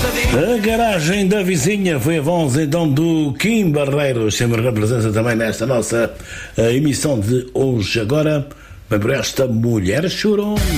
A garagem da vizinha foi a voz então do Kim Barreiros, sempre a presença também nesta nossa emissão de hoje. Agora, bem por esta Mulher Chorou.